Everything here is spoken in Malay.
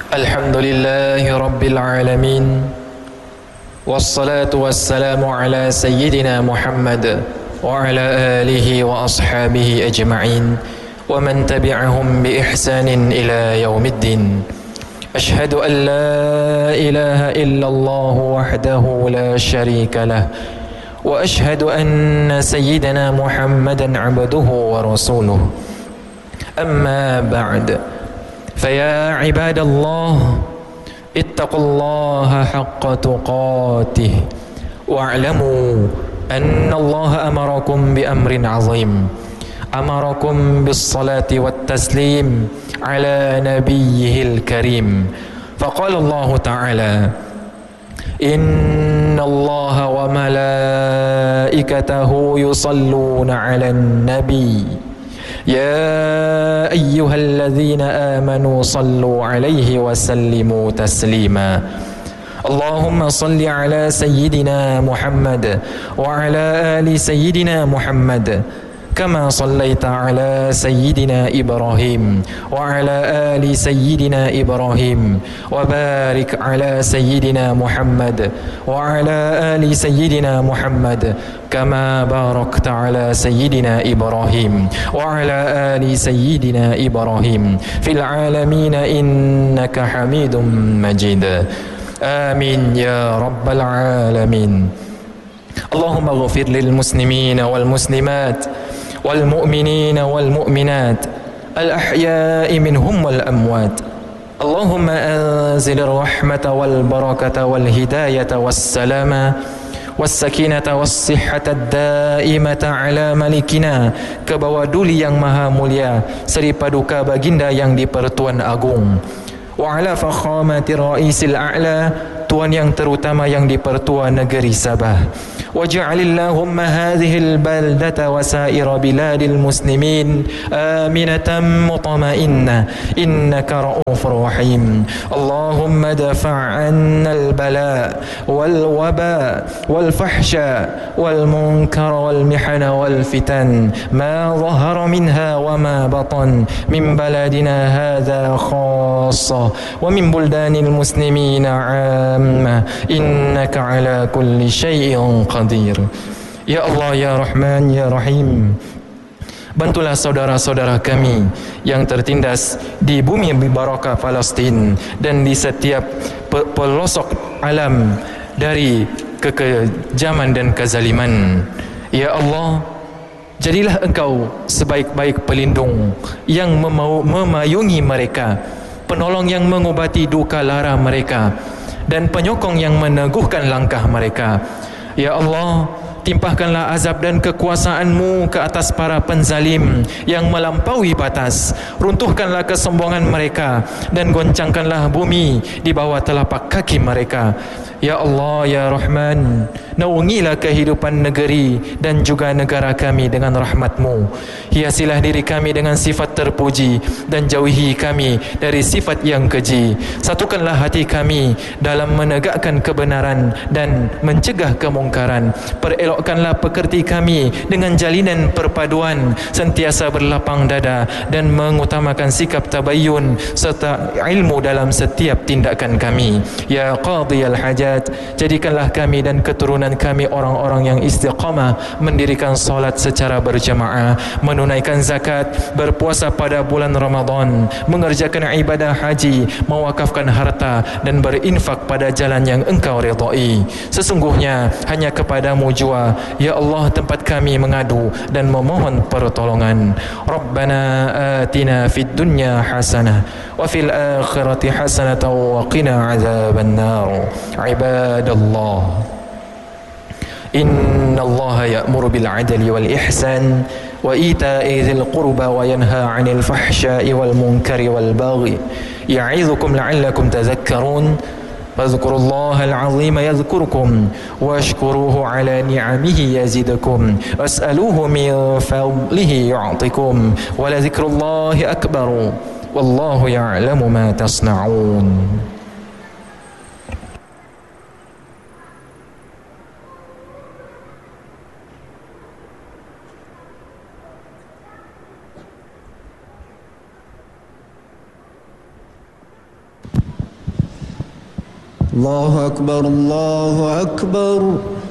Alhamdulillahi Rabbil Alamin. Wassalatu wassalamu ala Sayyidina Muhammad wa ala alihi wa ashabihi ajma'in wa man tabi'ahum bi ihsanin ila yaumiddin. Ashhadu an la ilaha illallah wahdahu la sharika lah wa ashhadu anna Sayyidina Muhammadan abduhu wa rasuluh. Amma ba'd. فيا عباد الله اتقوا الله حق تقاته واعلموا أن الله أمركم بأمر عظيم، أمركم بالصلاة والتسليم على نبيه الكريم، فقال الله تعالى: إن الله وملائكته يصلون على النبي يا أيها الذين آمنوا صلوا عليه وسلموا تسليما. اللهم صل على سيدنا محمد وعلى آل سيدنا محمد كما صليت على سيدنا إبراهيم وعلى آل سيدنا إبراهيم وبارك على سيدنا محمد وعلى آل سيدنا محمد كما باركت على سيدنا إبراهيم وعلى آل سيدنا إبراهيم في العالمين إنك حميد مجيد. آمين يا رب العالمين. اللهم اغفر للمسلمين والمسلمات والمؤمنين والمؤمنات الأحياء منهم والأموات. اللهم أنزل الرحمة والبركة والهداية والسلامة والسكينة والصحة الدائمة على ملكنا, ke bawah duli yang maha mulia Seri Paduka Baginda yang di-Pertuan Agung, wa ala fakhamati raisil a'la, Tuan yang terutama yang di-Pertua Negeri Sabah. Waj'alillahumma hadhil baldata wa sa'ira biladil muslimin aminatan mutmainnah innaka ra'ufur rahim. Allahumma dafa' 'anna al-bala wal waba wal fahsya wal munkar wal mihana wal fitan ma dhahara minha wa ma batan min baladina hadha khassa wa min buldanil muslimin 'amma innaka 'ala kulli syai'in qadir. Ya Allah, ya Rahman, ya Rahim, bantulah saudara-saudara kami yang tertindas di bumi barakah Palestin dan di setiap pelosok alam dari kekejaman dan kezaliman. Ya Allah, jadilah Engkau sebaik-baik pelindung yang memayungi mereka, penolong yang mengubati duka lara mereka, dan penyokong yang meneguhkan langkah mereka. Ya Allah, timpahkanlah azab dan kekuasaan-Mu ke atas para penzalim yang melampaui batas. Runtuhkanlah kesombongan mereka dan goncangkanlah bumi di bawah telapak kaki mereka. Ya Allah, ya Rahman, naungilah kehidupan negeri dan juga negara kami dengan rahmat-Mu. Hiasilah diri kami dengan sifat terpuji dan jauhi kami dari sifat yang keji. Satukanlah hati kami dalam menegakkan kebenaran dan mencegah kemungkaran. Perelokkanlah pekerti kami dengan jalinan perpaduan, sentiasa berlapang dada dan mengutamakan sikap tabayyun serta ilmu dalam setiap tindakan kami. Ya Qadiyal Hajat, jadikanlah kami dan keturunan kami orang-orang yang istiqamah, mendirikan solat secara berjamaah, menunaikan zakat, berpuasa pada bulan Ramadan, mengerjakan ibadah haji, mewakafkan harta dan berinfak pada jalan yang Engkau ridai. Sesungguhnya hanya kepadamu jua, ya Allah, tempat kami mengadu dan memohon pertolongan. Rabbana atina fid dunya hasanah wa fil akhirati hasanatan wa qina azaban nar. Ibadallah, inna Allah ya'muru bil 'adli wal ihsan wa ita'i dzil qurba wa yanha 'anil fahsya'i wal munkari wal baghi ya'idzukum la'allakum tadhakkarun. Fadhkurullaha al-'azima yadhkurkum washkuruhu 'ala ni'amihi yazidkum was'aluhu min fadlihi yu'tikum wa la dzikrullahi akbar wallahu ya'lamu ma tasna'un. الله أكبر الله أكبر.